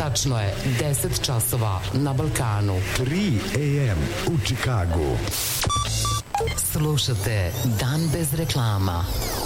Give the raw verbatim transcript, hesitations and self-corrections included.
Tačno je deset časova na Balkanu. tri a m u Čikagu. Slušate Dan bez reklama.